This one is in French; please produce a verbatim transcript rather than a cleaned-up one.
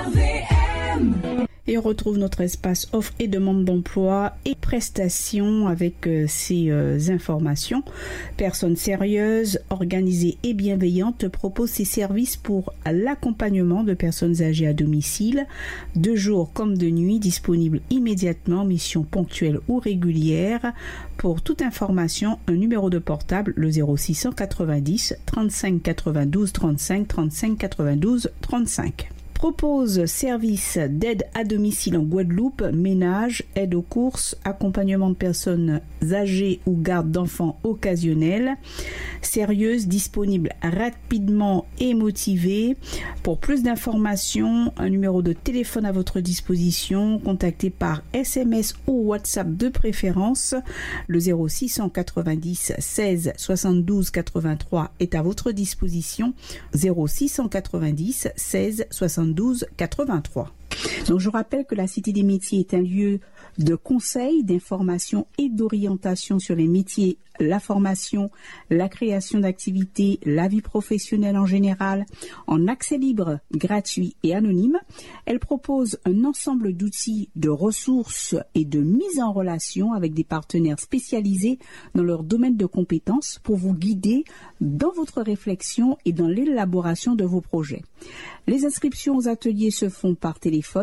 R V M. Et on retrouve notre espace offre et demande d'emploi et prestations avec euh, ces euh, informations. Personnes sérieuses, organisées et bienveillantes proposent ses services pour l'accompagnement de personnes âgées à domicile, de jour comme de nuit, disponibles immédiatement, mission ponctuelle ou régulière. Pour toute information, un numéro de portable, le zéro six cent quatre-vingt-dix trente-cinq quatre-vingt-douze trente-cinq trente-cinq quatre-vingt-douze trente-cinq. Propose service d'aide à domicile en Guadeloupe, ménage, aide aux courses, accompagnement de personnes âgées ou garde d'enfants occasionnels, sérieuse, disponible rapidement et motivée. Pour plus d'informations, un numéro de téléphone à votre disposition, contactez par S M S ou WhatsApp de préférence. Le zéro six cent quatre-vingt-dix seize soixante-douze quatre-vingt-trois est à votre disposition. zéro six cent quatre-vingt-dix seize soixante-douze quatre-vingt-trois. Donc je rappelle que la Cité des métiers est un lieu de conseil, d'information et d'orientation sur les métiers, la formation, la création d'activités, la vie professionnelle en général, en accès libre, gratuit et anonyme. Elle propose un ensemble d'outils, de ressources et de mise en relation avec des partenaires spécialisés dans leur domaine de compétences pour vous guider dans votre réflexion et dans l'élaboration de vos projets. Les inscriptions aux ateliers se font par téléphone